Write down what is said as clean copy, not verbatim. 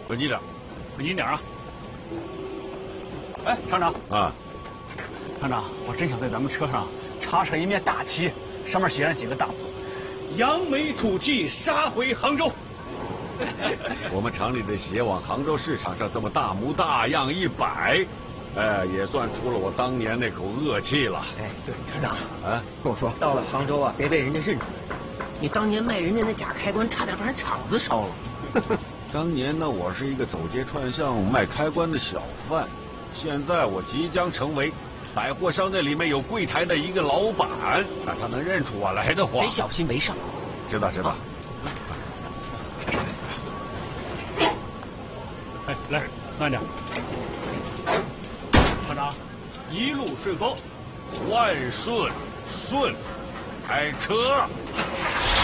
稳近点， 稳近点啊！哎，厂长啊， 厂长，我真想在咱们车上插上一面大旗，上面写上几个大字：“扬眉吐气，杀回杭州。” 我们厂里的鞋往杭州市场上这么大模大样一摆，也算出了我当年那口恶气了。 哎，对，厂长啊， 跟我说，到了杭州啊，别被人家认出来。你当年卖人家那假开关，差点把人厂子烧了。 当年呢，我是一个走街串巷卖开关的小贩，现在我即将成为百货商店里面有柜台的一个老板。那他能认出我来的话， 得小心为上。 知道。 哎，来，慢点。厂长，一路顺风， 万顺，开车。